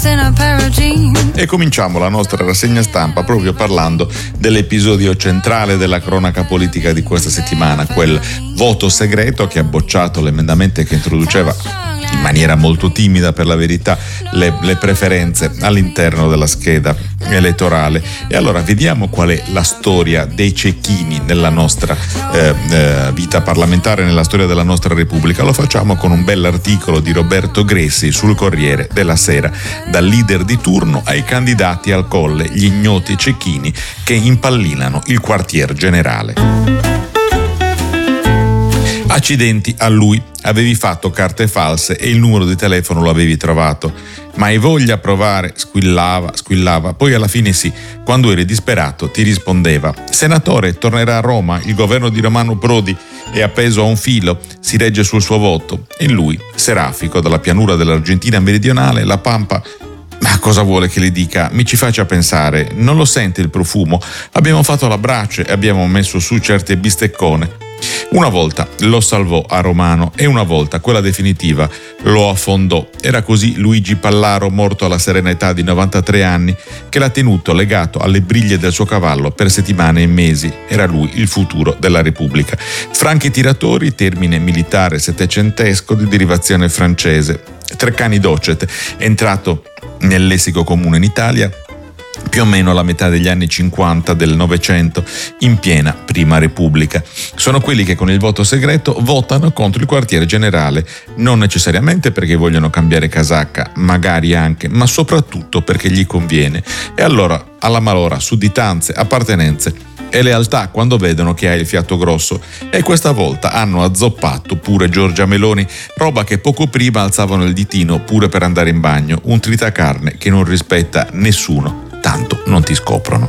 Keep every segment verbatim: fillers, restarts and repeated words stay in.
E cominciamo la nostra rassegna stampa proprio parlando dell'episodio centrale della cronaca politica di questa settimana, quel voto segreto che ha bocciato l'emendamento che introduceva in maniera molto timida, per la verità, le, le preferenze all'interno della scheda elettorale. E allora vediamo qual è la storia dei cecchini nella nostra eh, eh, vita parlamentare, nella storia della nostra Repubblica. Lo facciamo con un bell'articolo di Roberto Gressi sul Corriere della Sera, dal leader di turno ai candidati al Colle, gli ignoti cecchini che impallinano il quartier generale. Accidenti a lui, avevi fatto carte false e il numero di telefono lo avevi trovato. Ma hai voglia provare? Squillava, squillava, poi alla fine sì, quando eri disperato ti rispondeva: senatore, tornerà a Roma, il governo di Romano Prodi è appeso a un filo, si regge sul suo voto. E lui, serafico dalla pianura dell'Argentina meridionale, la Pampa: ma cosa vuole che le dica? Mi ci faccia pensare, non lo sente il profumo? Abbiamo fatto la brace e abbiamo messo su certe bisteccone. Una volta lo salvò a Romano e una volta, quella definitiva, lo affondò. Era così Luigi Pallaro, morto alla serena età di novantatré anni, che l'ha tenuto legato alle briglie del suo cavallo per settimane e mesi. Era lui il futuro della Repubblica. Franchi tiratori, termine militare settecentesco di derivazione francese. Treccani docet, entrato nel lessico comune in Italia più o meno alla metà degli anni cinquanta del Novecento, in piena Prima Repubblica. Sono quelli che con il voto segreto votano contro il quartiere generale, non necessariamente perché vogliono cambiare casacca, magari anche, ma soprattutto perché gli conviene. E allora, alla malora, sudditanze, appartenenze e lealtà quando vedono che hai il fiato grosso. E questa volta hanno azzoppato pure Giorgia Meloni, roba che poco prima alzavano il ditino pure per andare in bagno, un tritacarne che non rispetta nessuno, tanto non ti scoprono.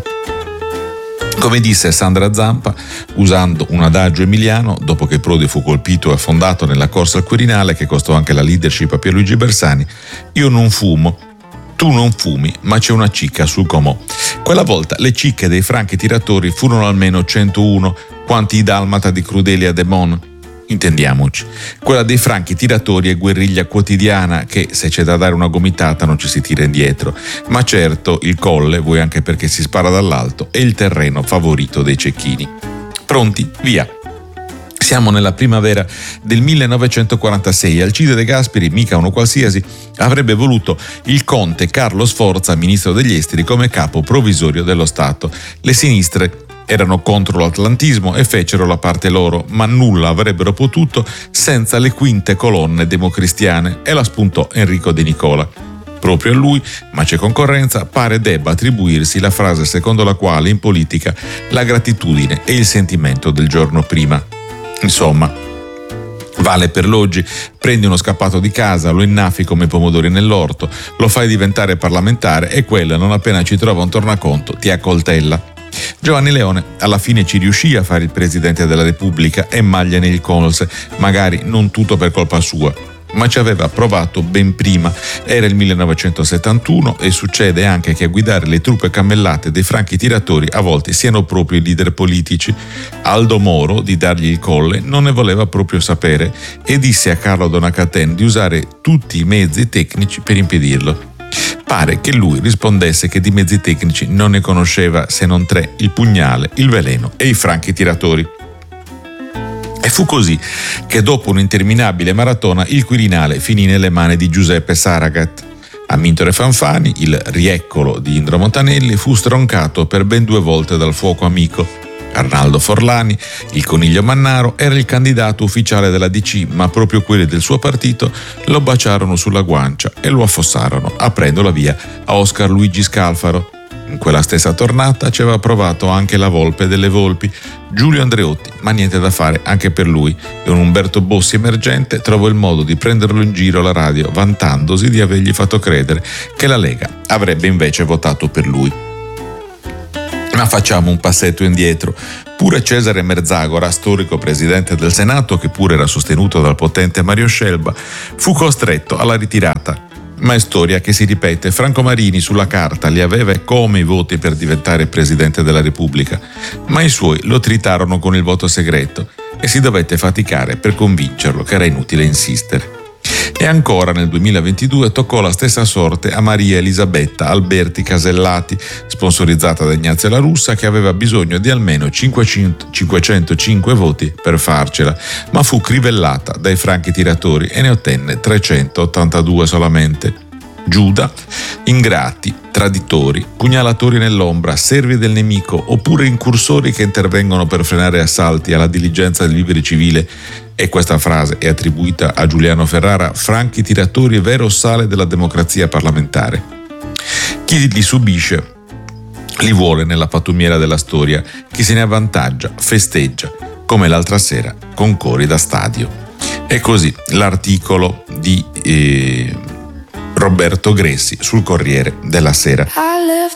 Come disse Sandra Zampa, usando un adagio emiliano, dopo che Prodi fu colpito e affondato nella corsa al Quirinale che costò anche la leadership a Pierluigi Bersani: io non fumo, tu non fumi, ma c'è una cicca sul comò. Quella volta le cicche dei franchi tiratori furono almeno centouno, quanti i dalmata di Crudelia de Mon. Intendiamoci, quella dei franchi tiratori è guerriglia quotidiana che, se c'è da dare una gomitata, non ci si tira indietro. Ma certo il Colle, vuoi anche perché si spara dall'alto, è il terreno favorito dei cecchini. Pronti? Via! Siamo nella primavera del millenovecentoquarantasei. Alcide De Gasperi, mica uno qualsiasi, avrebbe voluto il conte Carlo Sforza, ministro degli esteri, come capo provvisorio dello Stato. Le sinistre erano contro l'atlantismo e fecero la parte loro, ma nulla avrebbero potuto senza le quinte colonne democristiane, e la spuntò Enrico De Nicola. Proprio a lui, ma c'è concorrenza, pare debba attribuirsi la frase secondo la quale in politica la gratitudine è il sentimento del giorno prima. Insomma, vale per l'oggi: prendi uno scappato di casa, lo innaffi come pomodori nell'orto, lo fai diventare parlamentare e quello, non appena ci trova un tornaconto, ti accoltella. Giovanni Leone alla fine ci riuscì a fare il Presidente della Repubblica e maglia nel colse, magari non tutto per colpa sua, ma ci aveva provato ben prima. Era il millenovecentosettantuno e succede anche che a guidare le truppe cammellate dei franchi tiratori a volte siano proprio i leader politici. Aldo Moro, di dargli il Colle, non ne voleva proprio sapere e disse a Carlo Donat-Cattin di usare tutti i mezzi tecnici per impedirlo. Pare che lui rispondesse che di mezzi tecnici non ne conosceva se non tre: il pugnale, il veleno e i franchi tiratori. E fu così che dopo un'interminabile maratona il Quirinale finì nelle mani di Giuseppe Saragat. Amintore Fanfani, il rieccolo di Indro Montanelli, fu stroncato per ben due volte dal fuoco amico. Arnaldo Forlani, il coniglio Mannaro, era il candidato ufficiale della D C, ma proprio quelli del suo partito lo baciarono sulla guancia e lo affossarono, aprendo la via a Oscar Luigi Scalfaro. In quella stessa tornata ci aveva provato anche la volpe delle volpi, Giulio Andreotti, ma niente da fare anche per lui, e un Umberto Bossi emergente trovò il modo di prenderlo in giro alla radio, vantandosi di avergli fatto credere che la Lega avrebbe invece votato per lui. Ma facciamo un passetto indietro. Pure Cesare Merzagora, storico presidente del Senato, che pure era sostenuto dal potente Mario Scelba, fu costretto alla ritirata. Ma è storia che si ripete. Franco Marini sulla carta li aveva e come i voti per diventare presidente della Repubblica, ma i suoi lo tritarono con il voto segreto e si dovette faticare per convincerlo che era inutile insistere. E ancora nel duemilaventidue toccò la stessa sorte a Maria Elisabetta Alberti Casellati, sponsorizzata da Ignazio La Russa, che aveva bisogno di almeno cinquecentocinque voti per farcela, ma fu crivellata dai franchi tiratori e ne ottenne trecentottantadue solamente. Giuda, ingrati, traditori, pugnalatori nell'ombra, servi del nemico oppure incursori che intervengono per frenare assalti alla diligenza del vivere civile, e questa frase è attribuita a Giuliano Ferrara, franchi tiratori vero sale della democrazia parlamentare. Chi li subisce li vuole nella pattumiera della storia, chi se ne avvantaggia festeggia, come l'altra sera con cori da stadio. E così l'articolo di eh, Roberto Gressi sul Corriere della Sera.